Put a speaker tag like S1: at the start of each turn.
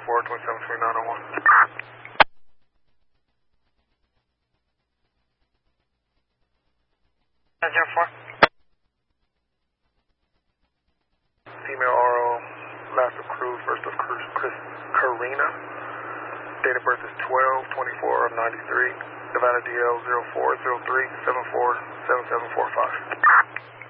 S1: 273901. Female RO, last of cruise, first of cruise, Karina. Date of birth is 12/24 of 93. Nevada DL 0403 747745.